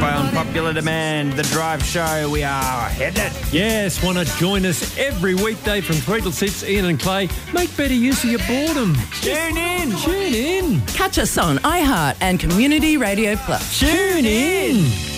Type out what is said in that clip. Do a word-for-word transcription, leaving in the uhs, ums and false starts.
by unpopular demand, The Drive Show. We are heading it. Yes, want to join us every weekday from three till six, Ian and Clay. Make better use of your boredom. Tune in. Tune in. Catch us on iHeart and Community Radio Plus. Tune in.